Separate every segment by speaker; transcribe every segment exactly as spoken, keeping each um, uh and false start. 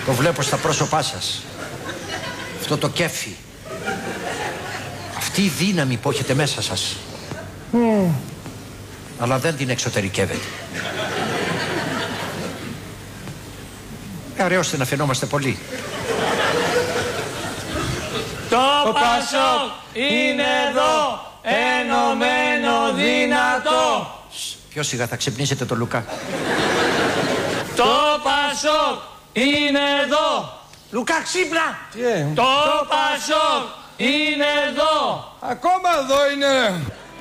Speaker 1: Το βλέπω στα πρόσωπά σας. Αυτό το κέφι. Αυτή η δύναμη που έχετε μέσα σας. Mm. Αλλά δεν την εξωτερικεύετε. Αραιώστε να φαινόμαστε πολύ.
Speaker 2: Το Πασόκ είναι εδώ, ενωμένο δυνατό.
Speaker 1: Πιο σιγά, θα ξυπνήσετε το Λουκά.
Speaker 2: Το Πασόκ είναι εδώ.
Speaker 1: Λουκά, ξύπνα!
Speaker 3: Τι ε?
Speaker 2: Το Πασόκ είναι εδώ.
Speaker 3: Ακόμα εδώ είναι.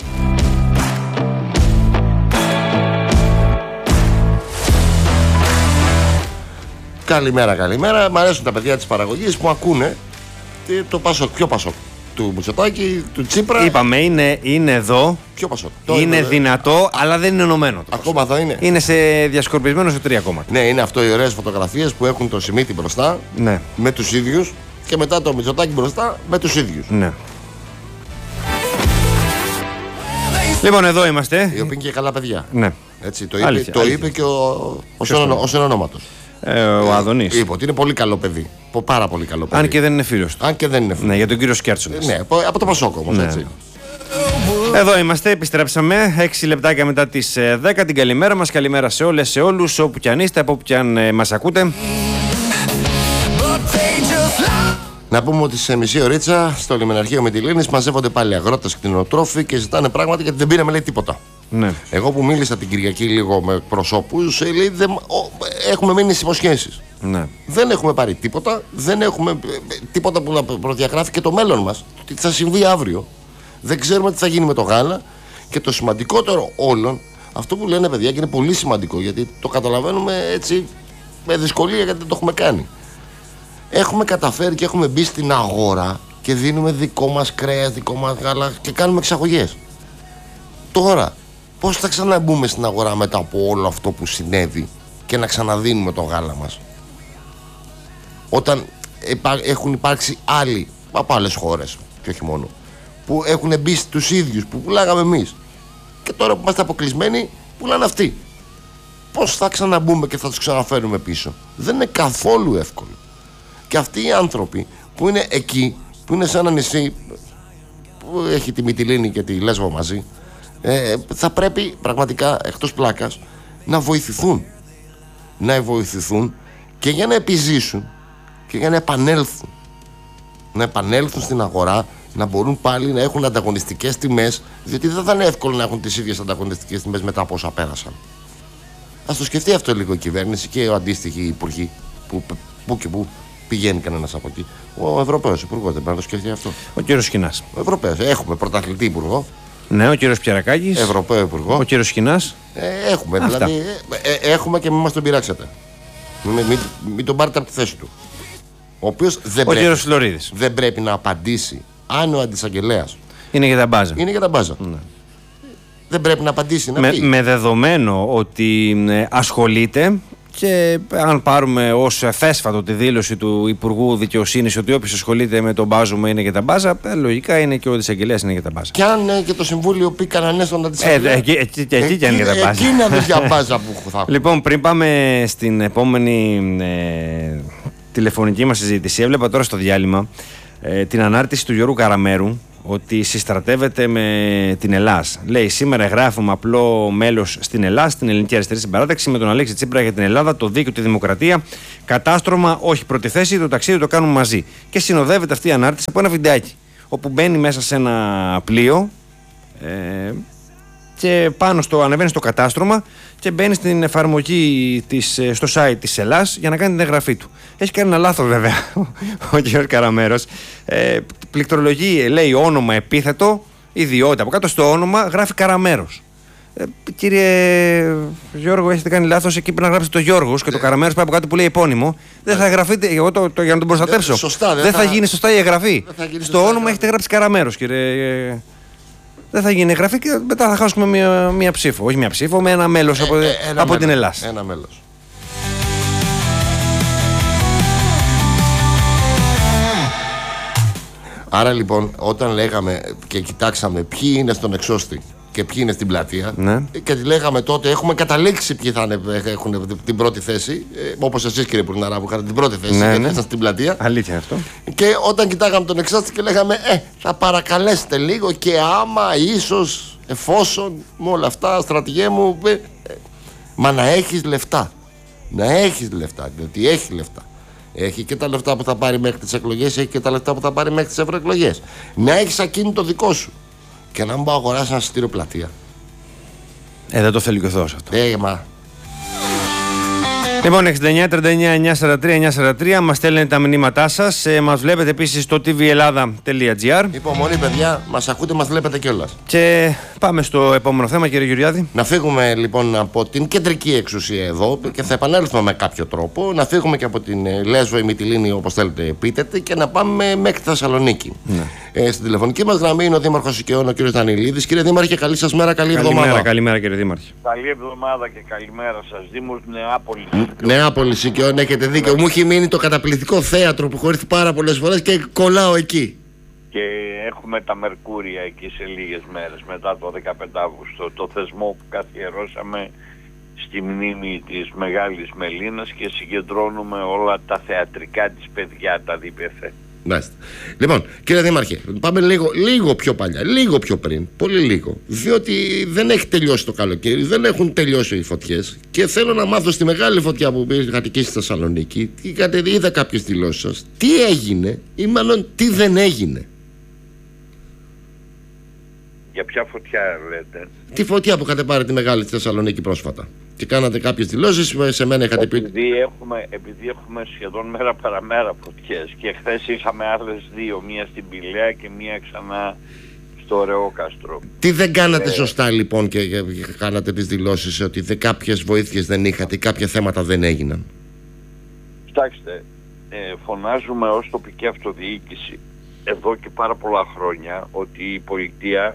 Speaker 4: Καλημέρα, καλημέρα. Μ' αρέσουν τα παιδιά της παραγωγής που ακούνε το Πασόκ. Ποιο Πασόκ? Του Μητσοτάκη, του Τσίπρα.
Speaker 5: Είπαμε, είναι, είναι εδώ.
Speaker 4: Ποιο Πασόκ?
Speaker 5: Είναι
Speaker 4: είναι
Speaker 5: δυνατό, αλλά δεν είναι ενωμένο.
Speaker 4: Ακόμα εδώ είναι.
Speaker 5: Είναι σε διασκορπισμένο σε τρία κόμματα.
Speaker 4: Ναι, είναι αυτό οι ωραίες φωτογραφίες που έχουν το Σιμίτη μπροστά,
Speaker 5: ναι,
Speaker 4: με τους ίδιους, και μετά το Μητσοτάκη μπροστά με τους ίδιους.
Speaker 5: Ναι. Λοιπόν, εδώ είμαστε.
Speaker 4: Οι οποίοι είναι και καλά παιδιά.
Speaker 5: Ναι.
Speaker 4: Έτσι, το είπε,
Speaker 5: αλήθεια,
Speaker 4: το
Speaker 5: αλήθεια.
Speaker 4: είπε και ο συνονόματος.
Speaker 5: Ε, ο Αδωνής.
Speaker 4: Είπε ότι είναι πολύ καλό παιδί. Πάρα πολύ καλό παιδί.
Speaker 5: Αν και δεν είναι φίλος του.
Speaker 4: Αν και δεν είναι φίλος.
Speaker 5: Ναι, για τον κύριο Σκέρτσονας.
Speaker 4: Ναι, από το Πασόκ όμως,
Speaker 5: ναι.
Speaker 4: έτσι.
Speaker 5: Εδώ είμαστε, επιστρέψαμε. έξι λεπτάκια μετά τις δέκα. Την καλημέρα μας. Καλημέρα σε όλες, σε όλους, όπου κι αν είστε, από όπου κι αν ε, μας ακούτε.
Speaker 4: Να πούμε ότι σε μισή ωρίτσα στο λιμεναρχείο Μυτιλήνης μαζεύονται πάλι αγρότες, κτηνοτρόφοι και ζητάνε πράγματα γιατί δεν πήραμε, λέει, τίποτα.
Speaker 5: Ναι.
Speaker 4: Εγώ που μίλησα την Κυριακή λίγο με προσώπους, λέει, δεν, ο, έχουμε μείνει στις υποσχέσεις.
Speaker 5: Ναι.
Speaker 4: Δεν έχουμε πάρει τίποτα, δεν έχουμε τίποτα που να προδιαγράφει και το μέλλον μας. Τι θα συμβεί αύριο. Δεν ξέρουμε τι θα γίνει με το γάλα. Και το σημαντικότερο όλων, αυτό που λένε παιδιά, και είναι πολύ σημαντικό γιατί το καταλαβαίνουμε έτσι με δυσκολία γιατί δεν το έχουμε κάνει. Έχουμε καταφέρει και έχουμε μπει στην αγορά και δίνουμε δικό μας κρέας, δικό μας γάλα και κάνουμε εξαγωγές. Τώρα, πώς θα ξαναμπούμε στην αγορά μετά από όλο αυτό που συνέβη και να ξαναδίνουμε το γάλα μας, όταν έχουν υπάρξει άλλοι από άλλες χώρες και όχι μόνο, που έχουν μπει στους ίδιους που πουλάγαμε εμείς και τώρα που είμαστε αποκλεισμένοι πουλάνε αυτοί. Πώς θα ξαναμπούμε και θα τους ξαναφέρουμε πίσω? Δεν είναι καθόλου εύκολο. Και αυτοί οι άνθρωποι που είναι εκεί, που είναι σε ένα νησί που έχει τη Μυτιλήνη και τη Λέσβο μαζί, ε, θα πρέπει πραγματικά, εκτός πλάκας, να βοηθηθούν. Να βοηθηθούν και για να επιζήσουν και για να επανέλθουν. Να επανέλθουν στην αγορά, να μπορούν πάλι να έχουν ανταγωνιστικές τιμές, διότι δεν θα είναι εύκολο να έχουν τις ίδιες ανταγωνιστικές τιμές μετά από όσα πέρασαν. Ας το σκεφτεί αυτό λίγο η κυβέρνηση και ο αντίστοιχοι υπουργοί που, που και που πηγαίνει κανένας από εκεί. Ο Ευρωπαίος υπουργός δεν πρέπει να το σκεφτεί αυτό.
Speaker 5: Ο κύριος Σκινάς.
Speaker 4: Ο Ευρωπαίος. Έχουμε πρωταθλητή υπουργό.
Speaker 5: Ναι, ο κύριος Πιερακάκης.
Speaker 4: Ευρωπαίο υπουργό.
Speaker 5: Ο κύριος Σκινάς.
Speaker 4: Ε, έχουμε.
Speaker 5: Αυτά.
Speaker 4: Δηλαδή, ε, ε, έχουμε και μην μας τον πειράξετε. Μην, μην, μην τον πάρετε από τη θέση του. Ο οποίος δεν, πρέπει, δεν πρέπει να απαντήσει αν ο αντισαγγελέας
Speaker 5: είναι για τα μπάζα.
Speaker 4: Είναι για τα μπάζα. Ναι. Δεν πρέπει να απαντήσει. Να
Speaker 5: με,
Speaker 4: πει.
Speaker 5: με δεδομένο ότι ε, ασχολείται. Και αν πάρουμε ως θέσφατο τη δήλωση του Υπουργού Δικαιοσύνης ότι όποιος ασχολείται με τον μπάζωμα είναι για τα μπάζα, ε, λογικά είναι και ο αντισαγγελέας είναι για τα μπάζα.
Speaker 4: Και αν ε, και το Συμβούλιο πει κανένας στον αντισαγγελέα.
Speaker 5: Ε, εκεί, εκεί, εκεί, εκεί και είναι για τα μπάζα.
Speaker 4: Εκεί είναι για μπάζα που θα.
Speaker 5: Λοιπόν, πριν πάμε στην επόμενη ε, τηλεφωνική μας συζήτηση, έβλεπα τώρα στο διάλειμμα ε, την ανάρτηση του Γιώργου Καραμέρου ότι συστρατεύεται με την Ελλάς. Λέει: σήμερα εγγράφουμε απλό μέλος στην Ελλάς, στην Ελληνική Αριστερή Συμπαράταξη, με τον Αλέξη Τσίπρα για την Ελλάδα, το δίκαιο, τη δημοκρατία. Κατάστρωμα, όχι πρώτη θέση, το ταξίδι το κάνουμε μαζί. Και συνοδεύεται αυτή η ανάρτηση από ένα βιντεάκι, όπου μπαίνει μέσα σε ένα πλοίο ε, και πάνω στο, ανεβαίνει στο κατάστρωμα και μπαίνει στην εφαρμογή της, στο site της Ελλάς για να κάνει την εγγραφή του. Έχει κάνει ένα λάθος βέβαια ο κ. Καραμέρος. Ε, πληκτρολογεί, λέει όνομα, επίθετο, ιδιότητα. Από κάτω στο όνομα γράφει Καραμέρος. Ε, κύριε Γιώργο, έχετε κάνει λάθος. Εκεί πρέπει να γράψετε το Γιώργος και το Καραμέρος πάει από κάτω που λέει επώνυμο. Δεν θα γραφείτε, εγώ το, το, για να τον προστατεύσω.
Speaker 4: Σωστά,
Speaker 5: δεν, δεν θα, θα γίνει σωστά η εγγραφή. Στο όνομα έχετε γράψει Καραμέρος, κύριε. Δεν θα γίνει εγγραφή και μετά θα χάσουμε μία, μία ψήφο. Όχι μία ψήφο, με ένα μέλος ε, από, ε, ένα από μέλος, την Ελλάς.
Speaker 4: Ένα μέλος. Άρα λοιπόν, όταν λέγαμε και κοιτάξαμε ποιοι είναι στον εξώστη και ποιοι είναι στην πλατεία.
Speaker 5: Ναι.
Speaker 4: Και τη λέγαμε τότε, έχουμε καταλήξει ποιοι θα είναι, έχουν την πρώτη θέση. Ε, όπως εσείς, κύριε Πουρναρά, που είχατε την πρώτη θέση,
Speaker 5: Ναι,
Speaker 4: και
Speaker 5: ναι.
Speaker 4: ήσασταν στην πλατεία.
Speaker 5: Αλήθεια αυτό.
Speaker 4: Και όταν κοιτάγαμε τον εξάστη και λέγαμε, Ε, θα παρακαλέσετε λίγο και άμα, ίσως, εφόσον, με όλα αυτά, στρατηγέ μου. Ε, ε, μα να έχεις λεφτά. Να έχεις λεφτά, διότι έχει λεφτά. Έχει και τα λεφτά που θα πάρει μέχρι τις εκλογές, έχει και τα λεφτά που θα πάρει μέχρι τις ευρωεκλογές. Να έχεις ακίνητο δικό σου. Και να μην πάω αγοράσει ένα εισιτήριο πλατεία.
Speaker 5: Ε, δεν το θέλει και ο Θεός αυτό.
Speaker 4: Ε, μα.
Speaker 5: Λοιπόν, εξήντα εννιά τριάντα εννιά εννιακόσια σαράντα τρία εννιακόσια σαράντα τρία μας στέλνετε τα μηνύματά σας. Ε, μας βλέπετε επίσης στο τι βι Ελλάδα τελεία τζι άρ.
Speaker 4: Υπομονή, παιδιά, μας ακούτε, μας βλέπετε κιόλας.
Speaker 5: Και πάμε στο επόμενο θέμα, κύριε Γεωργιάδη.
Speaker 4: Να φύγουμε λοιπόν από την κεντρική εξουσία εδώ και θα επανέλθουμε με κάποιο τρόπο. Να φύγουμε και από την ε, Λέσβο ή Μυτιλήνη, όπως θέλετε πείτε, και να πάμε μέχρι τη Θεσσαλονίκη. Ναι. Ε, στην τηλεφωνική μας γραμμή είναι ο Δήμαρχος Οικειών, ο κ. Δανιλίδης. Κύριε Δήμαρχε, καλή σας μέρα, καλή
Speaker 5: Καλημέρα,
Speaker 4: εβδομάδα.
Speaker 5: καλημέρα, κύριε Δήμαρχε.
Speaker 6: Καλή εβδομάδα και καλημέρα σας. Δήμος Νεάπολης.
Speaker 4: Νεάπολης Οικειών, έχετε δίκιο. Μου έχει μείνει το καταπληκτικό θέατρο που έχω έρθει πάρα πολλές φορές και κολλάω εκεί.
Speaker 6: Και έχουμε τα Μερκούρια εκεί σε λίγες μέρες μετά το δεκαπέντε Αυγούστου. Το θεσμό που καθιερώσαμε στη μνήμη της Μεγάλης Μελίνας και συγκεντρώνουμε όλα τα θεατρικά της παιδιά, τα δίπεφε.
Speaker 4: Μάλιστα. Λοιπόν, κύριε Δήμαρχε, πάμε λίγο, λίγο πιο παλιά, λίγο πιο πριν, πολύ λίγο. Διότι δεν έχει τελειώσει το καλοκαίρι, δεν έχουν τελειώσει οι φωτιές. Και θέλω να μάθω στη μεγάλη φωτιά που είχατε εκεί στη Θεσσαλονίκη, είχατε, είδα κάποιες δηλώσεις σας, τι έγινε ή μάλλον τι δεν έγινε.
Speaker 6: Για ποια φωτιά λέτε?
Speaker 4: Τη φωτιά που είχατε πάρει τη μεγάλη στη Θεσσαλονίκη πρόσφατα. Και κάνατε κάποιες δηλώσεις, σε μένα είχατε πει.
Speaker 6: Επειδή έχουμε, επειδή έχουμε σχεδόν μέρα παραμέρα φωτιές και χθες είχαμε άλλες δύο, μία στην Πηλαία και μία ξανά στο Ωραιόκαστρο.
Speaker 4: Τι δεν κάνατε
Speaker 6: ε...
Speaker 4: σωστά λοιπόν και, και, και κάνατε τις δηλώσεις ότι δε, κάποιες βοήθειες δεν είχατε, κάποια θέματα δεν έγιναν?
Speaker 6: Κοιτάξτε, ε, φωνάζουμε ως τοπική αυτοδιοίκηση εδώ και πάρα πολλά χρόνια ότι η πολιτεία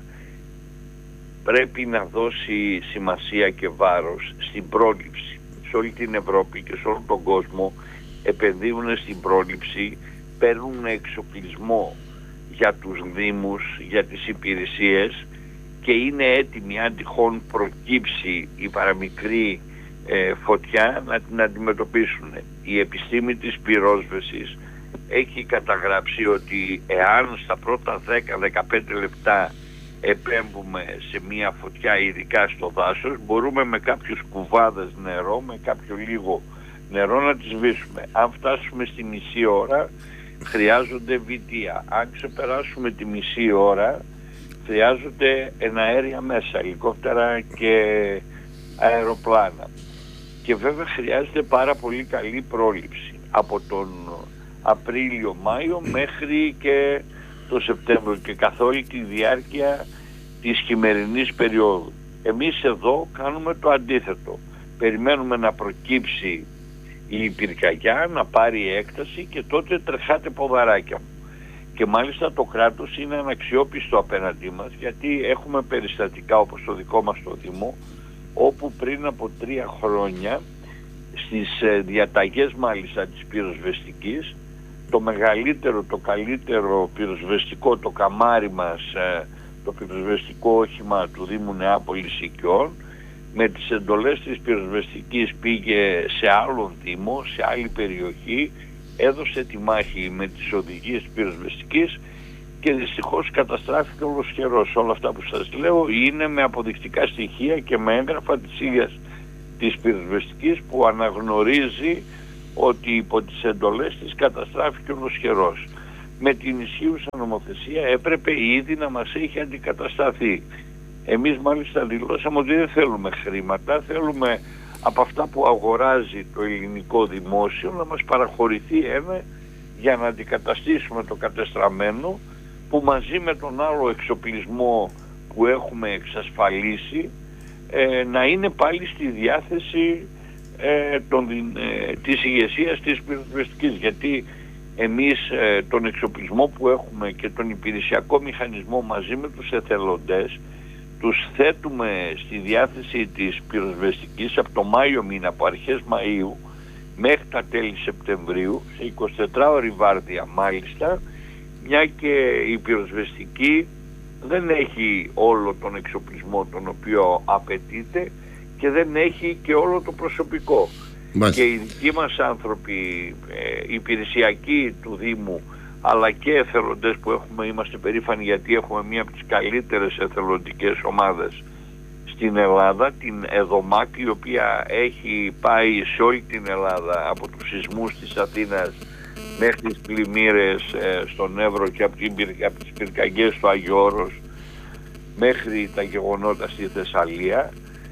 Speaker 6: πρέπει να δώσει σημασία και βάρος στην πρόληψη. Σε όλη την Ευρώπη και σε όλο τον κόσμο επενδύουν στην πρόληψη, παίρνουν εξοπλισμό για τους δήμους, για τις υπηρεσίες και είναι έτοιμοι αν τυχόν προκύψει η παραμικρή ε, φωτιά να την αντιμετωπίσουν. Η επιστήμη της πυρόσβεσης έχει καταγράψει ότι εάν στα πρώτα δέκα με δεκαπέντε λεπτά επέμβουμε σε μια φωτιά, ειδικά στο δάσος, μπορούμε με κάποιους κουβάδες νερό, με κάποιο λίγο νερό να τη σβήσουμε. Αν φτάσουμε στη μισή ώρα χρειάζονται βιτία. Αν ξεπεράσουμε τη μισή ώρα χρειάζονται εναέρια μέσα, ελικόπτερα και αεροπλάνα. Και βέβαια χρειάζεται πάρα πολύ καλή πρόληψη από τον Απρίλιο-Μάιο μέχρι και το Σεπτέμβριο και καθ' όλη τη διάρκεια της χειμερινής περίοδου. Εμείς εδώ κάνουμε το αντίθετο. Περιμένουμε να προκύψει η πυρκαγιά, να πάρει έκταση και τότε τρεχάτε ποδαράκια μου. Και μάλιστα το κράτος είναι αναξιόπιστο απέναντί μας, γιατί έχουμε περιστατικά όπως το δικό μας το Δήμο, όπου πριν από τρία χρόνια στις διαταγές μάλιστα της πυροσβεστικής, το μεγαλύτερο, το καλύτερο πυροσβεστικό, το καμάρι μας, το πυροσβεστικό όχημα του Δήμου Νεάπολης Οικειών, με τις εντολές της πυροσβεστικής πήγε σε άλλον Δήμο, σε άλλη περιοχή, έδωσε τη μάχη με τις οδηγίες πυροσβεστικής και δυστυχώς καταστράφηκε ολοσχερός. Όλα αυτά που σας λέω είναι με αποδεικτικά στοιχεία και με έγγραφα της ίδιας της πυροσβεστικής που αναγνωρίζει ότι υπό τις εντολές της καταστράφηκε ολοσχερός. Με την ισχύουσα νομοθεσία έπρεπε ήδη να μας έχει αντικατασταθεί. Εμείς μάλιστα δηλώσαμε ότι δεν θέλουμε χρήματα, θέλουμε από αυτά που αγοράζει το ελληνικό δημόσιο να μας παραχωρηθεί ένα για να αντικαταστήσουμε το κατεστραμμένο, που μαζί με τον άλλο εξοπλισμό που έχουμε εξασφαλίσει ε, να είναι πάλι στη διάθεση ε, των, ε, της ηγεσίας της πυροσβεστικής, γιατί εμείς ε, τον εξοπλισμό που έχουμε και τον υπηρεσιακό μηχανισμό μαζί με τους εθελοντές τους θέτουμε στη διάθεση της πυροσβεστικής από το Μάιο μήνα, από αρχές Μαΐου μέχρι τα τέλη Σεπτεμβρίου, σε εικοσιτετράωρη βάρδια μάλιστα, μια και η πυροσβεστική δεν έχει όλο τον εξοπλισμό τον οποίο απαιτείται και δεν έχει και όλο το προσωπικό.
Speaker 4: Μάλιστα.
Speaker 6: Και οι δικοί μας άνθρωποι, ε, υπηρεσιακοί του Δήμου, αλλά και εθελοντές που έχουμε, είμαστε περήφανοι γιατί έχουμε μία από τις καλύτερες εθελοντικές ομάδες στην Ελλάδα, την ΕΔΟΜΑΚ, η οποία έχει πάει σε όλη την Ελλάδα, από τους σεισμούς της Αθήνας μέχρι τις πλημμύρες ε, στον Εύρο και από, την, από τις πυρκαγιές του Άγιο Όρος μέχρι τα γεγονότα στη Θεσσαλία.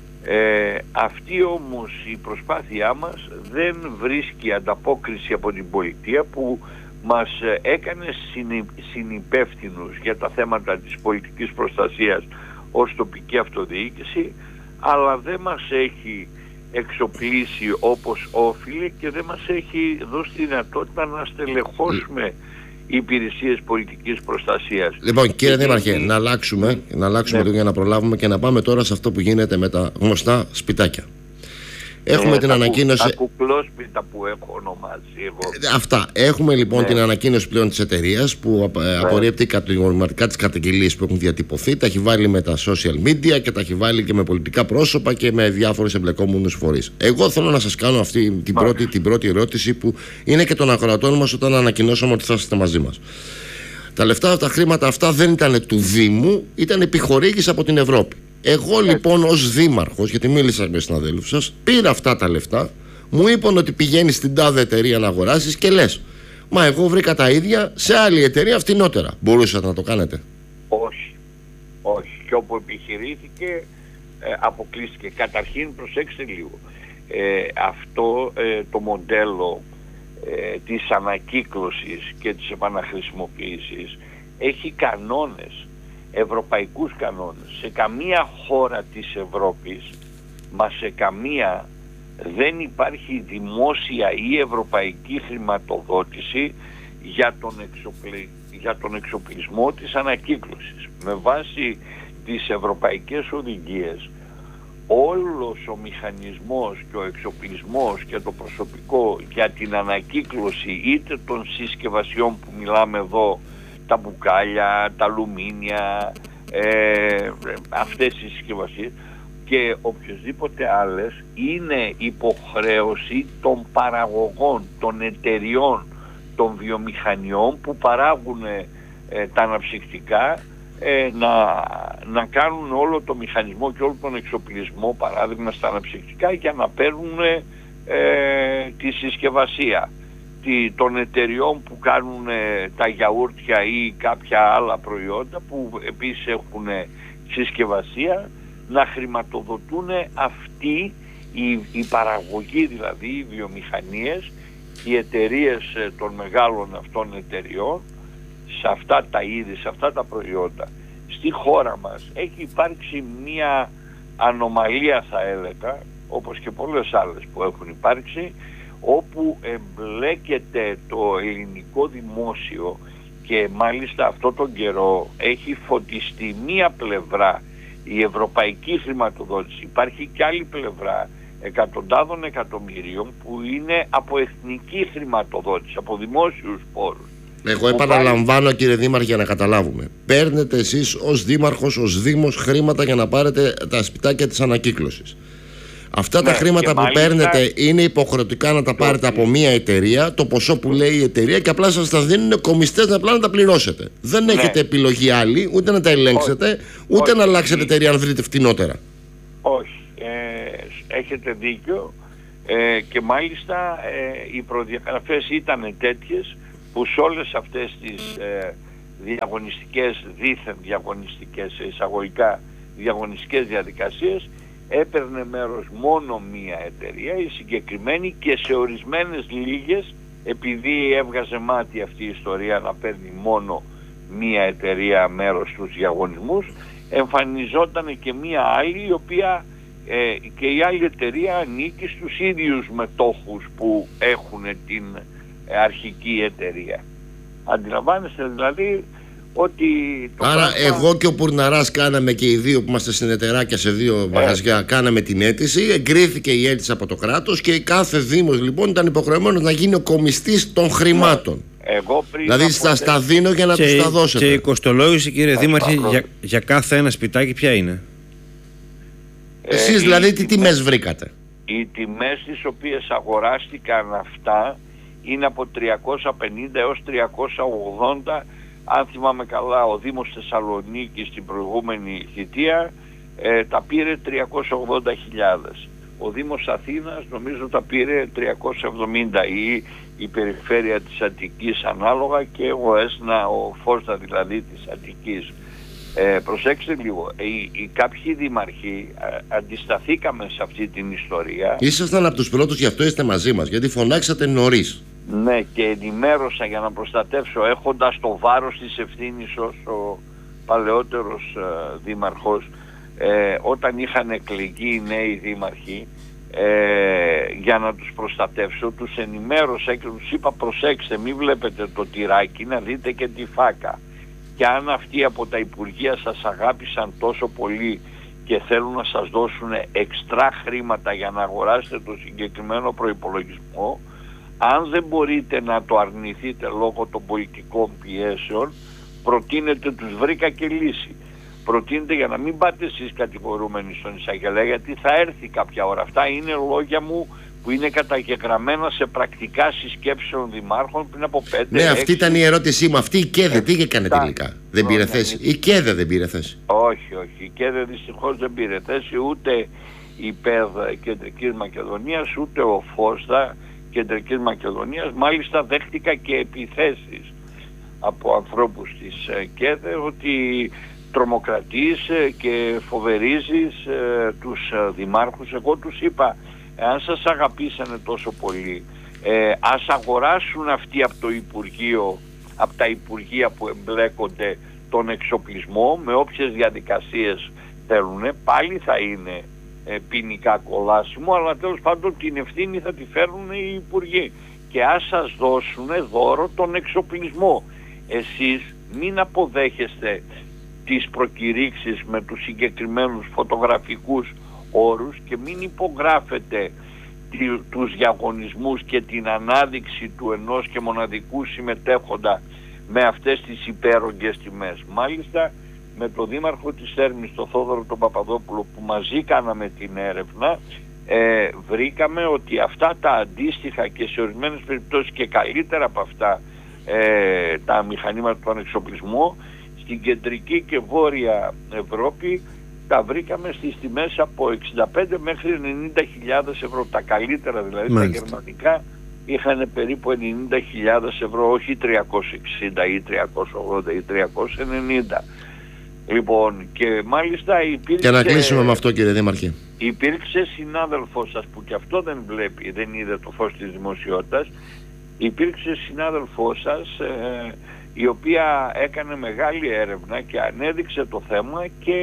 Speaker 6: Ε, αυτή όμως η προσπάθειά μας δεν βρίσκει ανταπόκριση από την πολιτεία, που μας έκανε συνυπεύθυνους για τα θέματα της πολιτικής προστασίας ως τοπική αυτοδιοίκηση, αλλά δεν μας έχει εξοπλίσει όπως όφιλε και δεν μας έχει δώσει τη δυνατότητα να στελεχώσουμε υπηρεσίες πολιτικής προστασίας.
Speaker 4: Λοιπόν, κύριε Δήμαρχε, να αλλάξουμε, να αλλάξουμε
Speaker 6: ναι.
Speaker 4: για να προλάβουμε και να πάμε τώρα σε αυτό που γίνεται με τα γνωστά σπιτάκια. Έχουμε
Speaker 6: ε,
Speaker 4: την
Speaker 6: τα
Speaker 4: ανακοίνωση.
Speaker 6: Τα κουκλόσπιτα που έχω ονομάσει εγώ.
Speaker 4: Αυτά. Έχουμε λοιπόν
Speaker 6: ναι.
Speaker 4: την ανακοίνωση πλέον της εταιρείας που ναι. απορρίπτει κατηγορηματικά τις καταγγελίες που έχουν διατυπωθεί. Τα έχει βάλει με τα social media και τα έχει βάλει και με πολιτικά πρόσωπα και με διάφορες εμπλεκόμενους φορείς. Εγώ θέλω να σας κάνω αυτή την πρώτη, την πρώτη ερώτηση που είναι και των ακροατών μας όταν ανακοινώσαμε ότι θα είστε μαζί μας. Τα λεφτά, τα χρήματα αυτά δεν ήταν του Δήμου, ήταν επιχορήγηση από την Ευρώπη. Εγώ λοιπόν ως δήμαρχος, γιατί μίλησα με συναδέλφους σας, πήρα αυτά τα λεφτά, μου είπαν ότι πηγαίνεις στην τάδε εταιρεία να αγοράσεις και λες, μα εγώ βρήκα τα ίδια σε άλλη εταιρεία φτηνότερα. Μπορούσατε να το κάνετε?
Speaker 6: Όχι, όχι. Και όπου επιχειρήθηκε ε, αποκλείστηκε. Καταρχήν προσέξτε λίγο, ε, αυτό ε, το μοντέλο ε, της ανακύκλωσης και της επαναχρησιμοποίησης έχει κανόνες, ευρωπαϊκούς κανόνες. Σε καμία χώρα της Ευρώπης, μα σε καμία, δεν υπάρχει δημόσια ή ευρωπαϊκή χρηματοδότηση για τον, εξοπλι... για τον εξοπλισμό της ανακύκλωσης. Με βάση τις ευρωπαϊκές οδηγίες, όλος ο μηχανισμός και ο εξοπλισμός και το προσωπικό για την ανακύκλωση είτε των συσκευασιών που μιλάμε εδώ, τα μπουκάλια, τα αλουμίνια, ε, αυτές οι συσκευασίες και οποιοσδήποτε άλλες, είναι υποχρέωση των παραγωγών, των εταιριών, των βιομηχανιών που παράγουν ε, τα αναψυκτικά ε, να, να κάνουν όλο το μηχανισμό και όλο τον εξοπλισμό, παράδειγμα στα αναψυκτικά, για να παίρνουν ε, τη συσκευασία των εταιριών που κάνουν ε, τα γιαούρτια ή κάποια άλλα προϊόντα που επίσης έχουν συσκευασία, να χρηματοδοτούν αυτοί οι, οι παραγωγοί, δηλαδή οι βιομηχανίες, οι εταιρείες των μεγάλων αυτών εταιριών σε αυτά τα είδη, σε αυτά τα προϊόντα. Στη χώρα μας έχει υπάρξει μια ανομαλία, θα έλεγα, όπως και πολλές άλλες που έχουν υπάρξει, όπου εμπλέκεται το ελληνικό δημόσιο και μάλιστα αυτό τον καιρό έχει φωτιστεί μία πλευρά η ευρωπαϊκή χρηματοδότηση. Υπάρχει και άλλη πλευρά εκατοντάδων εκατομμυρίων που είναι από εθνική χρηματοδότηση, από δημόσιους πόρους.
Speaker 4: Εγώ επαναλαμβάνω πάρει... κύριε Δήμαρχε, για να καταλάβουμε. Παίρνετε εσείς ως Δήμαρχος, ως Δήμος χρήματα για να πάρετε τα σπιτάκια της ανακύκλωσης. Αυτά ναι, τα χρήματα που μάλιστα... παίρνετε είναι υποχρεωτικά να τα πάρετε από μία εταιρεία, το ποσό που λέει η εταιρεία, και απλά σας τα δίνουν κομιστές να απλά να τα πληρώσετε. Δεν ναι. έχετε επιλογή άλλη, ούτε να τα ελέγξετε, όχι, ούτε όχι, να αλλάξετε όχι. εταιρεία αν βρείτε φτηνότερα. Όχι.
Speaker 6: Ε, έχετε δίκιο ε, και μάλιστα ε, οι προδιαγραφές ήταν τέτοιες που σε όλες αυτές τις ε, διαγωνιστικές, δίθεν διαγωνιστικές, εισαγωγικά διαγωνιστικές διαδικασίες, έπαιρνε μέρος μόνο μία εταιρεία, η συγκεκριμένη, και σε ορισμένες λίγες, επειδή έβγαζε μάτι αυτή η ιστορία να παίρνει μόνο μία εταιρεία μέρος στους διαγωνισμούς, εμφανιζόταν και μία άλλη, η οποία ε, και η άλλη εταιρεία ανήκει στους ίδιους μετόχους που έχουν την ε, αρχική εταιρεία. Αντιλαμβάνεστε δηλαδή ότι... Το
Speaker 4: Άρα
Speaker 6: πράγμα...
Speaker 4: εγώ και ο Πουρναράς κάναμε, και οι δύο που είμαστε συνεταιράκια σε δύο ε. μαγαζιά, κάναμε την αίτηση, εγκρίθηκε η αίτηση από το κράτος και κάθε Δήμος λοιπόν ήταν υποχρεωμένος να γίνει ο κομιστής των χρημάτων.
Speaker 6: Εγώ πριν
Speaker 4: Δηλαδή σας τα δίνω για να τους τα δώσετε.
Speaker 5: Και η κοστολόγηση, κύριε Δήμαρχε,
Speaker 6: παρακαλώ.
Speaker 5: για, για κάθε ένα σπιτάκι ποια είναι?
Speaker 4: Εσείς
Speaker 6: Ε,
Speaker 4: δηλαδή
Speaker 6: οι
Speaker 4: τι
Speaker 6: τιμές-
Speaker 4: τιμές βρήκατε?
Speaker 6: Οι τιμές τις οποίες αγοράστηκαν αυτά είναι από τριακόσια πενήντα έως τριακόσια ογδόντα. Αν θυμάμαι καλά, ο Δήμος Θεσσαλονίκης στην προηγούμενη θητεία ε, τα πήρε τριακόσια ογδόντα χιλιάδες. Ο Δήμος Αθήνας νομίζω τα πήρε τριακόσια εβδομήντα, ή η περιφέρεια της Αττικής ανάλογα, και ο ΕΣΝΑ, ο Φώστα δηλαδή της Αττικής. Ε, προσέξτε λίγο, οι, οι κάποιοι δήμαρχοι ε, αντισταθήκαμε σε αυτή την ιστορία.
Speaker 4: Ήσασταν από τους πρώτους, γι' αυτό είστε μαζί μας, γιατί φωνάξατε νωρίς.
Speaker 6: Ναι, και ενημέρωσα για να προστατεύσω, έχοντας το βάρος της ευθύνης ως ο παλαιότερος ε, δήμαρχος, ε, όταν είχαν εκλεγεί οι νέοι δήμαρχοι, ε, για να τους προστατεύσω, τους ενημέρωσα και τους είπα: προσέξτε, μην βλέπετε το τυράκι, να δείτε και τη φάκα. Και αν αυτοί από τα Υπουργεία σας αγάπησαν τόσο πολύ και θέλουν να σας δώσουν εξτρά χρήματα για να αγοράσετε το συγκεκριμένο προϋπολογισμό, αν δεν μπορείτε να το αρνηθείτε λόγω των πολιτικών πιέσεων, προτείνετε, τους βρήκα και λύση. Προτείνετε, για να μην πάτε εσείς κατηγορούμενοι στον εισαγγελέα, γιατί θα έρθει κάποια ώρα. Αυτά είναι λόγια μου που είναι καταγεγραμμένα σε πρακτικά συσκέψεων δημάρχων πριν από πέντε.
Speaker 4: Ναι, αυτή ήταν η ερώτησή μου. Αυτή η ΚΕΔΕ τι έκανε τελικά? Δεν πήρε θέση? Η ΚΕΔΕ δεν πήρε θέση?
Speaker 6: Όχι, όχι. Η ΚΕΔΕ δυστυχώς δεν πήρε θέση, ούτε η ΠΕΔ Κεντρικής Μακεδονίας, ούτε ο ΦΟΣΔΑ Κεντρικής Μακεδονίας. Μάλιστα δέχτηκα και επιθέσεις από ανθρώπους της ΚΕΔΕ ότι τρομοκρατείς και φοβερίζεις ε, τους δημάρχους. Εγώ τους είπα: εάν σας αγαπήσανε τόσο πολύ, ε, ας αγοράσουν αυτοί από το Υπουργείο, από τα Υπουργεία που εμπλέκονται, τον εξοπλισμό με όποιες διαδικασίες θέλουν. Πάλι θα είναι ε, ποινικά κολάσιμο, αλλά τέλος πάντων την ευθύνη θα τη φέρουν οι Υπουργοί. Και ας σας δώσουν δώρο τον εξοπλισμό. Εσείς μην αποδέχεστε τις προκηρύξεις με τους συγκεκριμένους φωτογραφικούς όρους και μην υπογράφετε τη, τους διαγωνισμούς και την ανάδειξη του ενός και μοναδικού συμμετέχοντα με αυτές τις υπέρογγες τιμές. Μάλιστα με τον Δήμαρχο της Θέρμης, τον Θόδωρο τον Παπαδόπουλο, που μαζί κάναμε την έρευνα, ε, βρήκαμε ότι αυτά τα αντίστοιχα και σε ορισμένες περιπτώσεις και καλύτερα από αυτά ε, τα μηχανήματα του ανεξοπλισμού στην κεντρική και βόρεια Ευρώπη τα βρήκαμε στις τιμές από εξήντα πέντε μέχρι ενενήντα χιλιάδες ευρώ. Τα καλύτερα δηλαδή, μάλιστα, τα γερμανικά είχαν περίπου ενενήντα χιλιάδες ευρώ, όχι τριακόσια εξήντα ή τριακόσια ογδόντα ή τριακόσια ενενήντα. Λοιπόν, και μάλιστα υπήρξε...
Speaker 4: Και να κλείσουμε με αυτό, κύριε Δήμαρχε.
Speaker 6: Υπήρξε συνάδελφός σας που και αυτό δεν βλέπει, δεν είδε το φως της δημοσιότητας. Υπήρξε συνάδελφός σας ε, η οποία έκανε μεγάλη έρευνα και ανέδειξε το θέμα και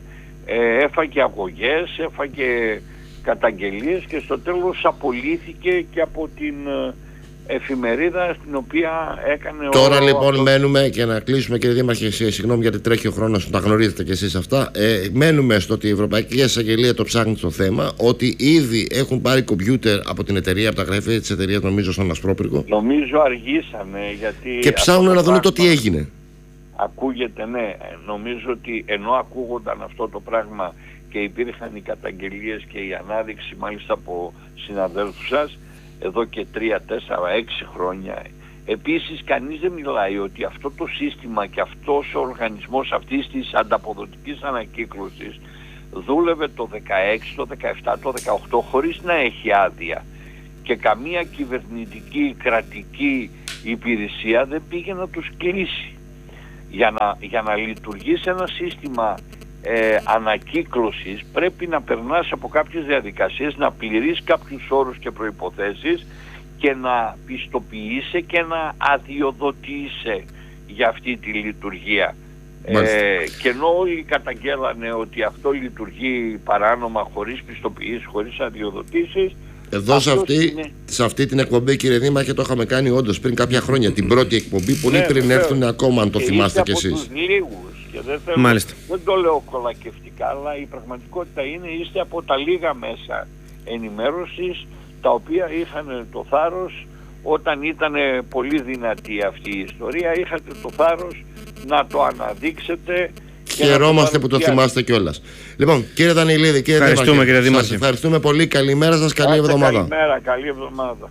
Speaker 6: ε, έφαγε αγωγές, έφαγε καταγγελίες και στο τέλος απολύθηκε και από την ε, εφημερίδα στην οποία έκανε...
Speaker 4: Τώρα
Speaker 6: όλο
Speaker 4: λοιπόν
Speaker 6: αυτό...
Speaker 4: μένουμε, και να κλείσουμε, κύριε Δήμαρχε, συγγνώμη γιατί τρέχει ο χρόνος, τα γνωρίζετε κι εσείς αυτά, ε, μένουμε στο ότι η Ευρωπαϊκή Εισαγγελία το ψάχνει στο θέμα, ότι ήδη έχουν πάρει κομπιούτερ από την εταιρεία, από τα γραφεία της εταιρείας, νομίζω στον Ασπρόπυργο.
Speaker 6: Νομίζω αργήσανε, γιατί...
Speaker 4: Και ψάχνουν να δουν το τι έγινε.
Speaker 6: Ακούγεται, ναι. Νομίζω ότι ενώ ακούγονταν αυτό το πράγμα και υπήρχαν οι καταγγελίες και η ανάδειξη μάλιστα από συναδέλφους σας εδώ και τρία, τέσσερα, έξι χρόνια. Επίσης κανείς δεν μιλάει ότι αυτό το σύστημα και αυτός ο οργανισμός αυτής της ανταποδοτικής ανακύκλωσης δούλευε το δεκαέξι, το δεκαεπτά, το δεκαοκτώ χωρίς να έχει άδεια. Και καμία κυβερνητική κρατική υπηρεσία δεν πήγε να τους κλείσει. Για να, για να λειτουργήσει ένα σύστημα ε, ανακύκλωσης πρέπει να περνάς από κάποιες διαδικασίες, να πληρείς κάποιους όρους και προϋποθέσεις και να πιστοποιείσαι και να αδειοδοτείσαι για αυτή τη λειτουργία. Ε, και ενώ όλοι καταγγέλανε ότι αυτό λειτουργεί παράνομα, χωρίς πιστοποιήσεις, χωρίς αδειοδοτήσεις,
Speaker 4: εδώ σε αυτή,
Speaker 6: είναι...
Speaker 4: σε αυτή την εκπομπή, κύριε Δήμαρχε, το είχαμε κάνει όντως πριν κάποια χρόνια, την πρώτη εκπομπή, πολύ
Speaker 6: ναι,
Speaker 4: πριν
Speaker 6: βέβαια.
Speaker 4: έρθουν ακόμα, αν το
Speaker 6: και
Speaker 4: θυμάστε κι
Speaker 6: από
Speaker 4: εσείς.
Speaker 6: τους λίγους, και δεν, θέλω, δεν το λέω κολακευτικά, αλλά η πραγματικότητα είναι είστε από τα λίγα μέσα ενημέρωσης τα οποία είχαν το θάρρος όταν ήταν πολύ δυνατή αυτή η ιστορία, είχατε το θάρρος να το αναδείξετε.
Speaker 4: Χαιρόμαστε που το θυμάστε κιόλας. Λοιπόν, κύριε Δανειλίδη, κύριε
Speaker 5: ευχαριστούμε,
Speaker 4: Δήμαρχε,
Speaker 5: κύριε Δήμαρχε.
Speaker 4: σας ευχαριστούμε πολύ. Καλημέρα σας, καλή εβδομάδα.
Speaker 6: Καλημέρα, καλή εβδομάδα.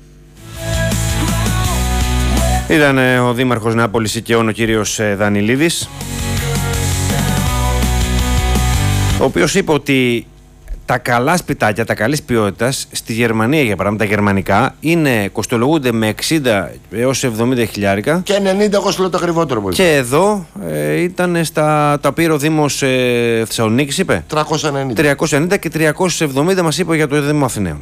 Speaker 5: Ήταν ε, ο Δήμαρχος Νεάπολης Οικειών, ο κύριος ε, Δανειλίδης, ο οποίος είπε ότι τα καλά σπιτάκια, τα καλής ποιότητας στη Γερμανία, για παράδειγμα, τα γερμανικά είναι, κοστολογούνται με εξήντα έως εβδομήντα χιλιάρικα.
Speaker 4: Και ενενήντα εγώ σου λέω το ακριβότερο μπορεί.
Speaker 5: Και εδώ ε, ήταν στα, τα πήρε ο Δήμος ε, Θεσσαλονίκης, είπε.
Speaker 4: τριακόσια ενενήντα.
Speaker 5: τριακόσια ενενήντα και τριακόσια εβδομήντα μας είπε για το Δήμο Αθηναίων.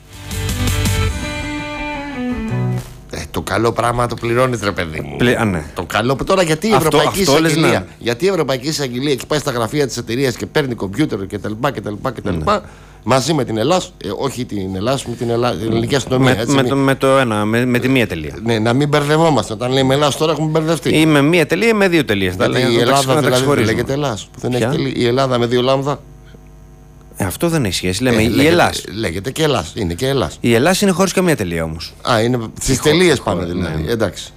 Speaker 4: Ε, το καλό πράγμα το πληρώνεις, ρε παιδί μου.
Speaker 5: Πλη... Α, ναι.
Speaker 4: Το καλό. Τώρα γιατί η
Speaker 5: Αυτό-
Speaker 4: Ευρωπαϊκή
Speaker 5: αυτό λες,
Speaker 4: Εισαγγελία,
Speaker 5: ναι.
Speaker 4: γιατί η Ευρωπαϊκή Εισαγγελία έχει πάει στα γραφεία της εταιρείας και παίρνει κομπιούτερ κτλ. κτλ. Μαζί με την Ελλάς, ε, όχι την Ελλάς, με την, Ελλά, την ελληνική αστυνομία.
Speaker 5: Με,
Speaker 4: έτσι,
Speaker 5: με,
Speaker 4: μη-
Speaker 5: το, με το ένα, με, με τη μία τελεία.
Speaker 4: Ναι, να μην μπερδευόμαστε. Όταν λέμε Ελλάς τώρα έχουμε μπερδευτεί.
Speaker 5: Ή με μία τελεία ή με δύο τελείες. Τα
Speaker 4: Γιατί
Speaker 5: λέει,
Speaker 4: η
Speaker 5: να τα
Speaker 4: Ελλάδα
Speaker 5: ξε- να τα
Speaker 4: δηλαδή δεν
Speaker 5: ξεχωρίζουμε.
Speaker 4: λέγεται Ελλάς. Που δεν έχει
Speaker 5: Ποια?
Speaker 4: τελεία. Η Ελλάδα με δύο λάμδα.
Speaker 5: Ε, αυτό δεν έχει σχέση. Λέμε
Speaker 4: ε,
Speaker 5: η
Speaker 4: λέγεται-
Speaker 5: Ελλάς.
Speaker 4: Λέγεται και Ελλάς. Είναι και Ελλάς.
Speaker 5: Η Ελλάς είναι χωρίς καμία τελεία όμως.
Speaker 4: Α, είναι στις τελείες πάμε
Speaker 5: χώρα,
Speaker 4: δηλαδή.
Speaker 5: ναι.
Speaker 4: Εντάξει.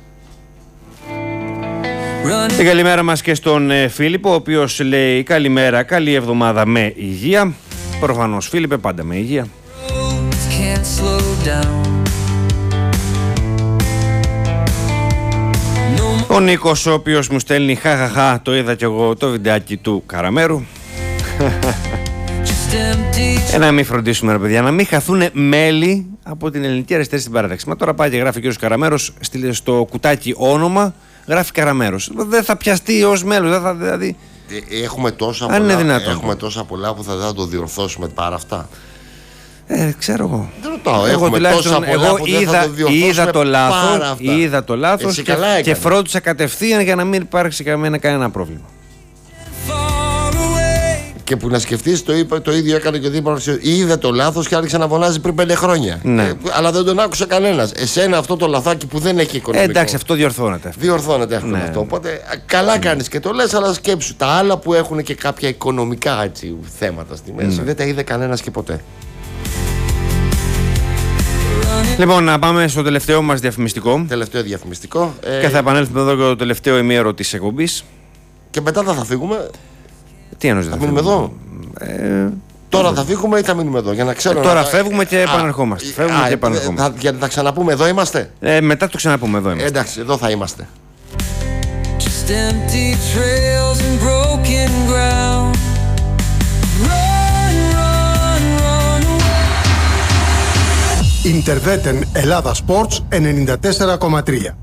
Speaker 5: Την καλημέρα μας και στον ε, Φίλιππο, ο οποίος λέει καλημέρα, καλή εβδομάδα με υγεία. Προφανώς Φίλιππε, πάντα με υγεία.
Speaker 7: Can't slow down.
Speaker 5: Ο Νίκος, ο οποίος μου στέλνει χαχαχά, το είδα κι εγώ το βιντεάκι του Καραμέρου.
Speaker 7: Just empty.
Speaker 5: Ε, να μην φροντίσουμε, ρε παιδιά, να μην χαθούν μέλη από την ελληνική αριστερή στην παράταξη. Μα τώρα πάει και γράφει ο κύριος Καραμέρος στείλε στο κουτάκι όνομα, γράφει Καραμέρος. Δεν θα πιαστεί ως μέλος, δεν θα, δηλαδή.
Speaker 4: Ε, Έχουμε τόσα,
Speaker 5: Αν είναι
Speaker 4: πολλά,
Speaker 5: δυνατόν.
Speaker 4: έχουμε τόσα πολλά που θα, θα το διορθώσουμε παρά αυτά.
Speaker 5: Ε, ξέρω εγώ.
Speaker 4: Δεν ρωτάω.
Speaker 5: Εγώ
Speaker 4: Έχουμε
Speaker 5: τουλάχιστον
Speaker 4: τόσα πολλά
Speaker 5: εγώ
Speaker 4: που δεν θα
Speaker 5: είδα,
Speaker 4: το διορθώσουμε
Speaker 5: είδα το
Speaker 4: παρά
Speaker 5: λάθος,
Speaker 4: αυτά.
Speaker 5: είδα το λάθος
Speaker 4: Εσύ
Speaker 5: και,
Speaker 4: καλά
Speaker 5: και
Speaker 4: έκανες.
Speaker 5: φρόντισα κατευθείαν για να μην υπάρξει κανένα, κανένα πρόβλημα.
Speaker 7: Far away.
Speaker 4: Και που να σκεφτείς το, είπε, το ίδιο έκανε και ο Δήμαρχος. Είδε το λάθος και άρχισε να φωνάζει πριν πέντε χρόνια.
Speaker 5: Ναι.
Speaker 4: Ε, αλλά δεν τον άκουσε κανένας. Εσένα αυτό το λαθάκι που δεν έχει
Speaker 5: Ε,
Speaker 4: οικονομικό.
Speaker 5: εντάξει, αυτό διορθώνεται. Αυτό.
Speaker 4: Διορθώνεται εύκολα
Speaker 5: Ναι.
Speaker 4: αυτό. Οπότε α, καλά κάνεις και το λες, αλλά σκέψου. Τα άλλα που έχουν και κάποια οικονομικά έτσι, θέματα στη μέση
Speaker 5: Ναι.
Speaker 4: δεν τα είδε κανένας και ποτέ.
Speaker 5: Λοιπόν, να πάμε στο τελευταίο μας διαφημιστικό
Speaker 4: Τελευταίο διαφημιστικό. Ε,
Speaker 5: και θα επανέλθουμε εδώ για το τελευταίο ημίωρο της εκπομπής.
Speaker 4: και μετά θα, θα φύγουμε.
Speaker 5: Τι εννοείς
Speaker 4: Θα
Speaker 5: δεν
Speaker 4: μείνουμε
Speaker 5: φύγουμε?
Speaker 4: εδώ. Τώρα θα φύγουμε ή θα μείνουμε εδώ, για να ξέρω.
Speaker 5: Ε, τώρα
Speaker 4: να-
Speaker 5: φεύγουμε και
Speaker 4: Α,
Speaker 5: επανερχόμαστε. Φεύγουμε
Speaker 4: α,
Speaker 5: και
Speaker 4: ε,
Speaker 5: επανερχόμαστε.
Speaker 4: Θα, για να τα ξαναπούμε, εδώ είμαστε.
Speaker 5: Ε, μετά το ξαναπούμε, εδώ
Speaker 4: Ε,
Speaker 5: είμαστε.
Speaker 4: εντάξει, εδώ θα είμαστε.
Speaker 7: Just empty trails and broken ground. Run, run, run away.
Speaker 8: Ιντερβέτεν Ελλάδα Sports ενενήντα τέσσερα κόμμα τρία.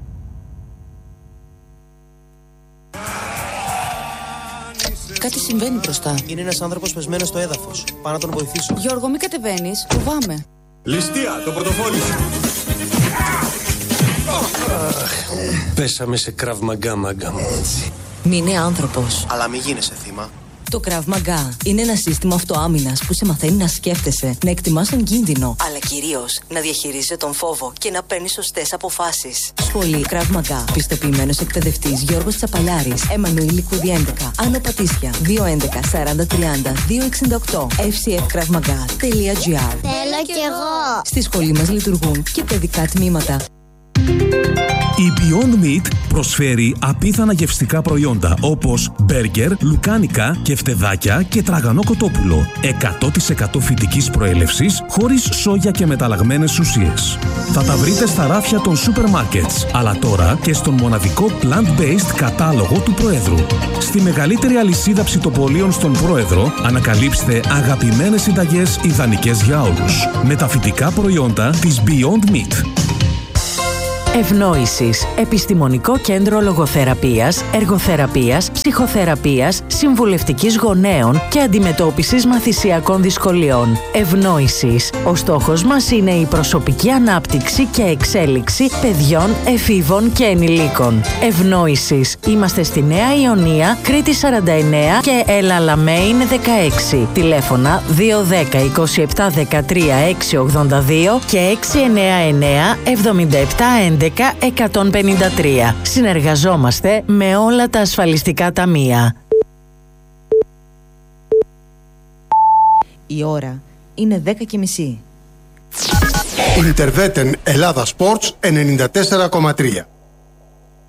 Speaker 9: Κάτι συμβαίνει μπροστά.
Speaker 10: Είναι ένας άνθρωπος πεσμένος στο έδαφος. Πάω να τον βοηθήσω.
Speaker 9: Γιώργο, μην κατεβαίνεις. Φοβάμαι.
Speaker 8: Ληστεία, το πορτοφόλι σου.
Speaker 10: Πέσαμε σε Krav Maga, μάγκα μου.
Speaker 9: Μην είναι άνθρωπος.
Speaker 10: Αλλά μην γίνεσαι θύμα.
Speaker 9: Το Krav Maga είναι ένα σύστημα αυτοάμυνας που σε μαθαίνει να σκέφτεσαι, να εκτιμάς τον κίνδυνο, αλλά κυρίως να διαχειρίζεσαι τον φόβο και να παίρνεις σωστές αποφάσεις. Σχολή Krav Maga. Πιστοποιημένος εκπαιδευτής Γιώργος Τσαπαλιάρης. Εμμανουήλ Λικούδη έντεκα. Άνω Πατήσια. δύο έντεκα σαράντα τριάντα δύο εξήντα οκτώ. εφ σι εφ κραυ μαγά τελεία τζι άρ.
Speaker 11: Θέλω κι εγώ.
Speaker 9: Στη σχολή μας λειτουργούν και παιδικά τμήματα.
Speaker 12: Η Beyond Meat προσφέρει απίθανα γευστικά προϊόντα όπως μπέργκερ, λουκάνικα, κεφτεδάκια και τραγανό κοτόπουλο. εκατό τοις εκατό φυτικής προέλευσης, χωρίς σόγια και μεταλλαγμένες ουσίες. Θα τα βρείτε στα ράφια των σούπερ μάρκετς, αλλά τώρα και στον μοναδικό plant-based κατάλογο του Προέδρου. Στη μεγαλύτερη αλυσίδα ψητοπολίων στον Πρόεδρο, ανακαλύψτε αγαπημένες συνταγές ιδανικές για όλους. Με τα φυτικά προϊόντα της Beyond Meat.
Speaker 13: Ευνόησης. Επιστημονικό κέντρο λογοθεραπείας, εργοθεραπείας, ψυχοθεραπείας, συμβουλευτικής γονέων και αντιμετώπισης μαθησιακών δυσκολιών. Ευνόησης. Ο στόχος μας είναι η προσωπική ανάπτυξη και εξέλιξη παιδιών, εφήβων και ενηλίκων. Ευνόησης. Είμαστε στη Νέα Ιωνία, Κρήτη σαράντα εννέα και Ελαλαμέιν δεκαέξι. Τηλέφωνα δύο ένα μηδέν είκοσι επτά δεκατρία έξι ογδόντα δύο και έξι εννέα εννέα εβδομήντα επτά έντεκα εκατόν πενήντα τρία. Συνεργαζόμαστε με όλα τα ασφαλιστικά ταμεία.
Speaker 9: Η ώρα είναι δέκα και μισή.
Speaker 8: Ιντερβέτεν Ελλάδα Sports ενενήντα τέσσερα κόμμα τρία.